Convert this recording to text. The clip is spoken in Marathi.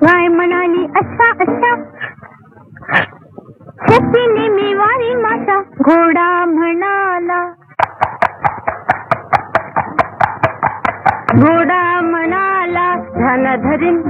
गाय म्हणाली अच्छा अच्छा, शक्तीने मी वारी माता. घोडा म्हणाला ध्यान धरीन